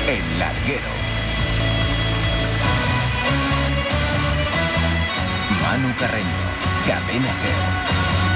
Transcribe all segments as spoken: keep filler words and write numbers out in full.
El Larguero. Manu Carreño, Cadena Ser.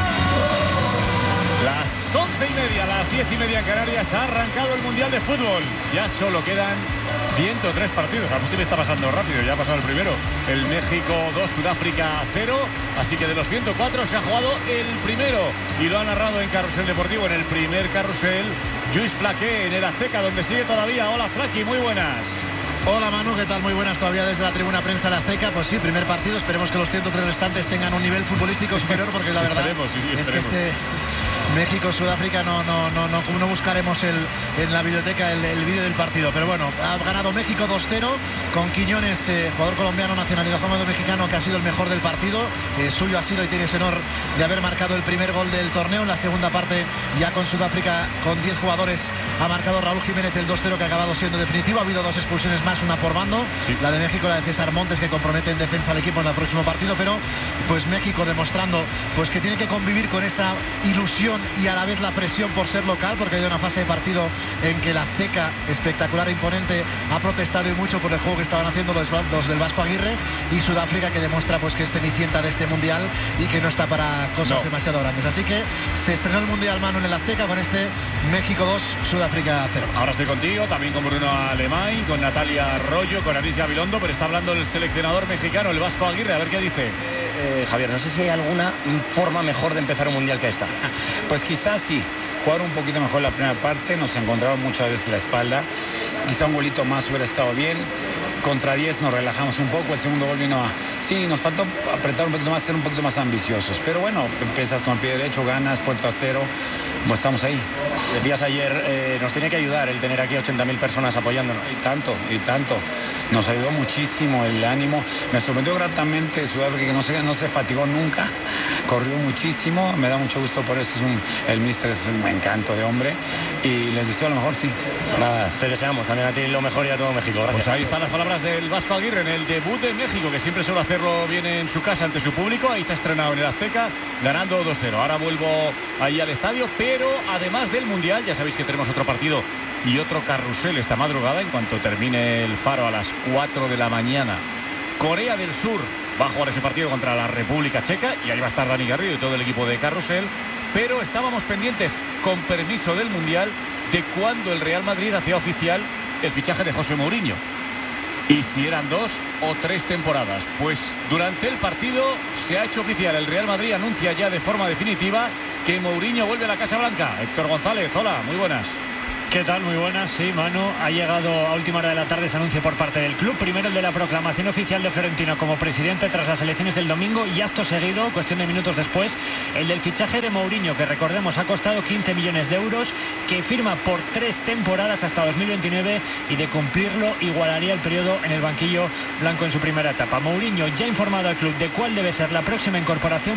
Las once y media, las diez y media en Canarias, ha arrancado el Mundial de Fútbol. Ya solo quedan ciento tres partidos. A mí se me está pasando rápido, ya ha pasado el primero. El México dos, Sudáfrica cero. Así que de los ciento cuatro se ha jugado el primero. Y lo ha narrado en Carrusel Deportivo, en el primer carrusel, Lluís Flaqué, en el Azteca, donde sigue todavía. Hola, Flaqui, muy buenas. Hola Manu, ¿qué tal? Muy buenas todavía desde la tribuna prensa de la Azteca. Pues sí, primer partido, esperemos que los ciento tres restantes tengan un nivel futbolístico superior, porque la verdad esperemos, sí, sí, es esperemos. que este México-Sudáfrica no, no, no, no, no buscaremos el, en la biblioteca el, el vídeo del partido. Pero bueno, ha ganado México dos cero con Quiñones, eh, jugador colombiano nacionalizado mexicano, que ha sido el mejor del partido. Eh, suyo ha sido y tiene ese honor de haber marcado el primer gol del torneo. En la segunda parte, ya con Sudáfrica, con diez jugadores, ha marcado Raúl Jiménez el dos cero, que ha acabado siendo definitivo. Ha habido dos expulsiones más, una por bando, sí. La de México, la de César Montes, que compromete en defensa al equipo en el próximo partido. Pero pues México demostrando pues que tiene que convivir con esa ilusión y a la vez la presión por ser local, porque hay una fase de partido en que la Azteca, espectacular e imponente, ha protestado y mucho por el juego que estaban haciendo los, los del Vasco Aguirre, y Sudáfrica, que demuestra pues que es cenicienta de este mundial y que no está para cosas no. demasiado grandes. Así que se estrenó el mundial, Manu, en el Azteca con este México dos, Sudáfrica cero. Ahora estoy contigo, también con Bruno Alemán, con Natalia Arroyo, con Anis Gabilondo, pero está hablando el seleccionador mexicano, el Vasco Aguirre, a ver qué dice. Eh, Javier, no sé si hay alguna forma mejor de empezar un mundial que esta. Pues quizás sí, jugar un poquito mejor la primera parte, nos encontramos muchas veces la espalda, quizá un golito más hubiera estado bien. Contra diez nos relajamos un poco, el segundo gol vino a... Sí, nos faltó apretar un poquito más, ser un poquito más ambiciosos, pero bueno, empiezas con el pie derecho, ganas, puerta cero, pues estamos ahí. Decías ayer, eh, nos tiene que ayudar el tener aquí ochenta mil personas apoyándonos. Y tanto, y tanto. Nos ayudó muchísimo el ánimo. Me sorprendió gratamente Sudáfrica, que no se, no se fatigó nunca, corrió muchísimo, me da mucho gusto por eso, es un, el míster es un encanto de hombre, y les deseo lo mejor, sí. Nada, te deseamos también a ti lo mejor y a todo México. Gracias. Pues ahí están las palabras del Vasco Aguirre en el debut de México, que siempre suele hacerlo bien en su casa ante su público. Ahí se ha estrenado en el Azteca, ganando dos cero. Ahora vuelvo ahí al estadio, pero además del Mundial, ya sabéis que tenemos otro partido y otro carrusel esta madrugada, en cuanto termine el Faro a las cuatro de la mañana. Corea del Sur va a jugar ese partido contra la República Checa, y ahí va a estar Dani Garrido y todo el equipo de carrusel. Pero estábamos pendientes, con permiso del Mundial, de cuándo el Real Madrid hacía oficial el fichaje de José Mourinho. Y si eran dos o tres temporadas. Pues durante el partido se ha hecho oficial. El Real Madrid anuncia ya de forma definitiva que Mourinho vuelve a la Casa Blanca. Héctor González, hola, muy buenas. ¿Qué tal? Muy buenas, sí, Manu. Ha llegado a última hora de la tarde ese anuncio por parte del club. Primero el de la proclamación oficial de Florentino como presidente tras las elecciones del domingo, y acto seguido, cuestión de minutos después, el del fichaje de Mourinho, que recordemos ha costado quince millones de euros, que firma por tres temporadas hasta dos mil veintinueve, y de cumplirlo igualaría el periodo en el banquillo blanco en su primera etapa. Mourinho ya ha informado al club de cuál debe ser la próxima incorporación